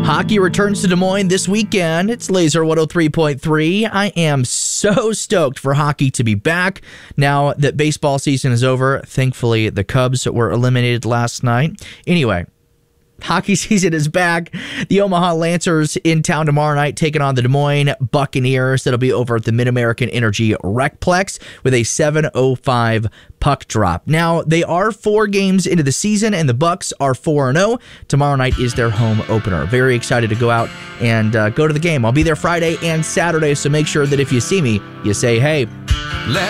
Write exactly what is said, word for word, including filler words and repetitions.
Hockey returns to Des Moines this weekend. It's Laser one oh three point three. I am so stoked for hockey to be back now that baseball season is over. Thankfully, the Cubs were eliminated last night. Anyway, hockey season is back. The Omaha Lancers in town tomorrow night taking on the Des Moines Buccaneers. That'll be over at the Mid-American Energy Recplex with a seven oh five puck drop. Now, they are four games into the season, and the Bucs are four and oh. Tomorrow night is their home opener. Very excited to go out and uh, go to the game. I'll be there Friday and Saturday, so make sure that if you see me, you say, hey.